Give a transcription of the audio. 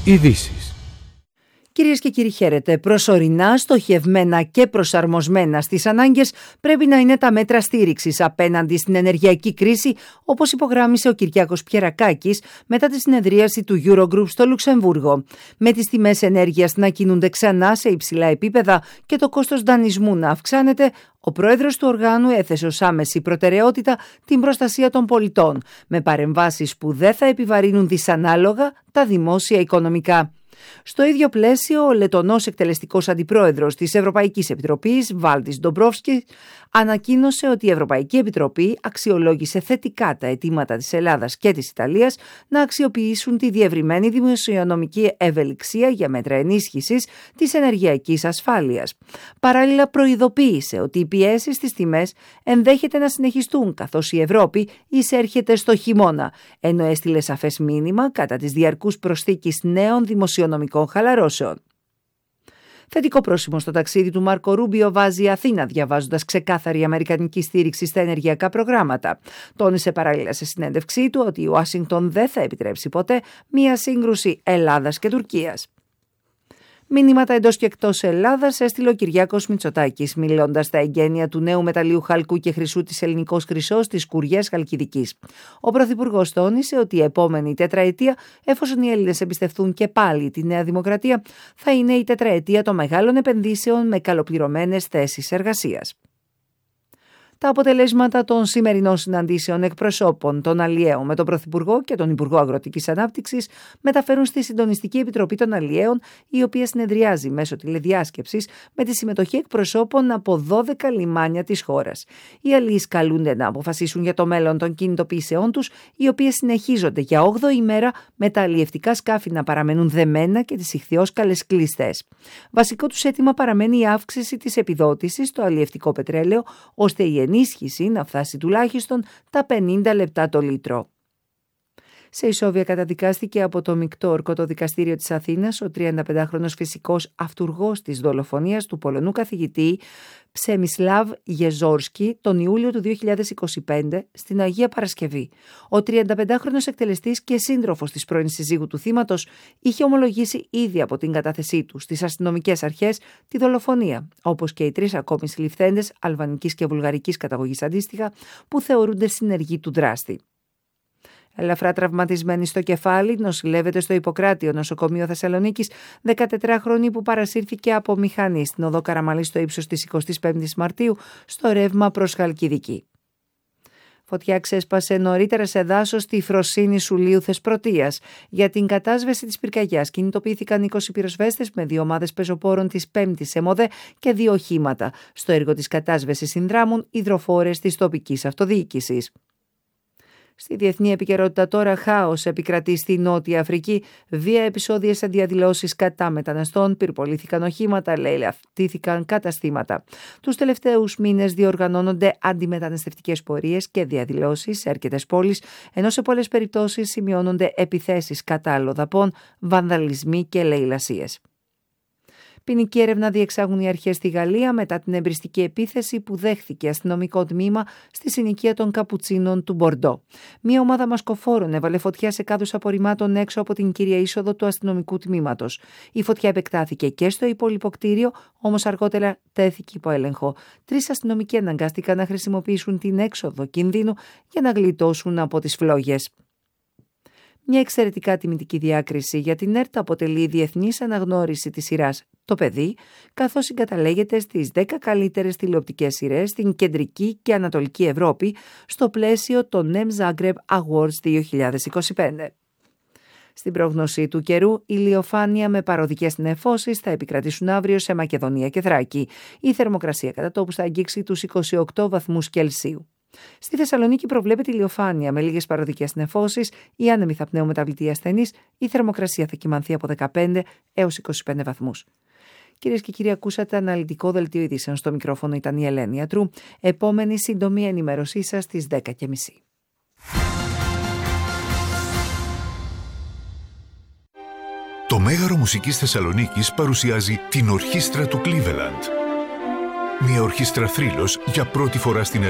Ειδήσεις. Κυρίες και κύριοι, χαίρετε. Προσωρινά, στοχευμένα και προσαρμοσμένα στις ανάγκες πρέπει να είναι τα μέτρα στήριξης απέναντι στην ενεργειακή κρίση, όπως υπογράμμισε ο Κυριάκος Πιερακάκης μετά τη συνεδρίαση του Eurogroup στο Λουξεμβούργο. Με τις τιμές ενέργειας να κινούνται ξανά σε υψηλά επίπεδα και το κόστος δανεισμού να αυξάνεται, ο πρόεδρος του οργάνου έθεσε ως άμεση προτεραιότητα την προστασία των πολιτών, με παρεμβάσεις που δεν θα επιβαρύνουν δυσανάλογα τα δημόσια οικονομικά. Στο ίδιο πλαίσιο, ο Λετονός εκτελεστικός αντιπρόεδρος της Ευρωπαϊκής Επιτροπής, Βάλτις Ντομπρόφσκης, ανακοίνωσε ότι η Ευρωπαϊκή Επιτροπή αξιολόγησε θετικά τα αιτήματα της Ελλάδας και της Ιταλίας να αξιοποιήσουν τη διευρυμένη δημοσιονομική ευελιξία για μέτρα ενίσχυσης της ενεργειακής ασφάλειας. Παράλληλα, προειδοποίησε ότι οι πιέσεις στις τιμές ενδέχεται να συνεχιστούν καθώς η Ευρώπη εισέρχεται στο χειμώνα, ενώ έστειλε σαφές μήνυμα κατά της διαρκούς προσθήκης νέων δημοσιονομικών χαλαρώσεων. Θετικό πρόσημο στο ταξίδι του Μάρκο Ρούμπιο βάζει η Αθήνα, διαβάζοντας ξεκάθαρη αμερικανική στήριξη στα ενεργειακά προγράμματα. Τόνισε παράλληλα σε συνέντευξή του ότι η Ουάσιγκτον δεν θα επιτρέψει ποτέ μία σύγκρουση Ελλάδας και Τουρκίας. Μήνυματα εντός και εκτός Ελλάδας έστειλε ο Κυριάκος Μητσοτάκης, μιλώντας στα εγγένεια του νέου μεταλλίου χαλκού και χρυσού της Ελληνικός Χρυσός της Κουριές Χαλκιδικής. Ο Πρωθυπουργός τόνισε ότι η επόμενη τετραετία, εφόσον οι Έλληνες εμπιστευτούν και πάλι τη Νέα Δημοκρατία, θα είναι η τετραετία των μεγάλων επενδύσεων με καλοπληρωμένες θέσεις εργασίας. Τα αποτελέσματα των σημερινών συναντήσεων εκπροσώπων των αλλιέων με τον Πρωθυπουργό και τον Υπουργό Αγροτικής Ανάπτυξης μεταφέρουν στη Συντονιστική Επιτροπή των Αλλιέων, η οποία συνεδριάζει μέσω τηλεδιάσκεψης με τη συμμετοχή εκπροσώπων από 12 λιμάνια της χώρας. Οι αλλιείς καλούνται να αποφασίσουν για το μέλλον των κινητοποιήσεών τους, οι οποίες συνεχίζονται για 8η μέρα, με τα αλλιευτικά σκάφη να παραμένουν δεμένα και τις ιχθυόσκαλες κλειστές. Βασικό τους αίτημα παραμένει η αύξηση της επιδότησης στο αλλιευτικό πετρέλαιο, ώστε η ενίσχυση να φτάσει τουλάχιστον τα 50 λεπτά το λίτρο. Σε ισόβια καταδικάστηκε από το Μεικτό Ορκωτό Δικαστήριο της Αθήνας ο 35χρονος φυσικός αυτουργός της δολοφονίας του Πολωνού καθηγητή Ψεμισλάβ Γεζόρσκι τον Ιούλιο του 2025 στην Αγία Παρασκευή. Ο 35χρονος εκτελεστής και σύντροφος της πρώην συζύγου του θύματος είχε ομολογήσει ήδη από την κατάθεσή του στις αστυνομικές αρχές τη δολοφονία, όπως και οι 3 ακόμη συλληφθέντες αλβανικής και βουλγαρικής καταγωγής αντίστοιχα, που θεωρούνται συνεργοί του δράστη. Ελαφρά τραυματισμένη στο κεφάλι, νοσηλεύεται στο Ιπποκράτιο νοσοκομείο Θεσσαλονίκης 14χρονη που παρασύρθηκε από μηχανή στην οδό Καραμαλή στο ύψος της 25ης Μαρτίου στο ρεύμα προς Χαλκιδική. Φωτιά ξέσπασε νωρίτερα σε δάσος στη Φροσύνη Σουλίου Θεσπρωτείας. Για την κατάσβεση της πυρκαγιάς κινητοποιήθηκαν 20 πυροσβέστες με 2 ομάδες πεζοπόρων της 5ης ΕΜΟΔΕ και 2 οχήματα. Στο έργο της κατάσβεσης συνδράμουν υδροφόρες της τοπικής αυτοδιοίκησης. Στη διεθνή επικαιρότητα τώρα, χάος επικρατεί στη Νότια Αφρική. Βία επεισόδια σε διαδηλώσεις κατά μεταναστών, πυρπολήθηκαν οχήματα, λαιλαυτήθηκαν καταστήματα. Τους τελευταίους μήνες διοργανώνονται αντιμεταναστευτικές πορείες και διαδηλώσεις σε αρκετές πόλεις, ενώ σε πολλές περιπτώσεις σημειώνονται επιθέσεις κατά αλλοδαπών, βανδαλισμοί και λαιλασίες. Ποινική έρευνα διεξάγουν οι αρχές στη Γαλλία μετά την εμπριστική επίθεση που δέχθηκε αστυνομικό τμήμα στη συνοικία των Καπουτσίνων του Μπορντό. Μία ομάδα μασκοφόρων έβαλε φωτιά σε κάδους απορριμμάτων έξω από την κύρια είσοδο του αστυνομικού τμήματος. Η φωτιά επεκτάθηκε και στο υπόλοιπο κτίριο, όμως αργότερα τέθηκε υπό έλεγχο. 3 αστυνομικοί αναγκάστηκαν να χρησιμοποιήσουν την έξοδο κινδύνου για να γλιτώσουν από τις φλόγες. Μια εξαιρετικά τιμητική διάκριση για την ΕΡΤ αποτελεί η διεθνής αναγνώριση της σειράς «Το παιδί», καθώς συγκαταλέγεται στις 10 καλύτερες τηλεοπτικές σειρές στην κεντρική και ανατολική Ευρώπη στο πλαίσιο των NEM Zagreb Awards 2025. Στην πρόγνωση του καιρού, ηλιοφάνεια με παροδικές νεφώσεις θα επικρατήσουν αύριο σε Μακεδονία και Θράκη. Η θερμοκρασία κατά τόπους θα αγγίξει τους 28 βαθμούς Κελσίου. Στη Θεσσαλονίκη προβλέπεται ηλιοφάνεια με λίγες παροδικές νεφώσεις, οι άνεμοι θα πνέουν μεταβλητή ασθενείς, η θερμοκρασία θα κυμανθεί από 15 έως 25 βαθμούς. Κυρίες και κύριοι, ακούσατε αναλυτικό δελτίο ειδήσεων. Στο μικρόφωνο ήταν η Ελένη Ατρού. Επόμενη σύντομη ενημέρωσή σας στις 10:30. Το Μέγαρο Μουσικής Θεσσαλονίκης παρουσιάζει την Ορχήστρα του Cleveland. Μια ορχήστρα θρύλος για πρώτη φορά στην Ελλάδα.